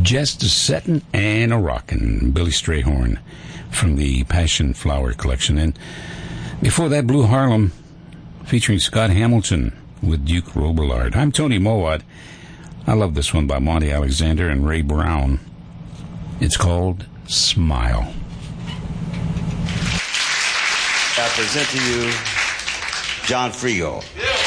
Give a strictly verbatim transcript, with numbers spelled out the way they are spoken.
Just a Settin' and a Rockin', Billy Strayhorn from the Passion Flower collection. And before that, Blue Harlem featuring Scott Hamilton with Duke Robillard. I'm Tony Mowat. I love this one by Monty Alexander and Ray Brown. It's called Smile. I present to you John Frigo. Yeah.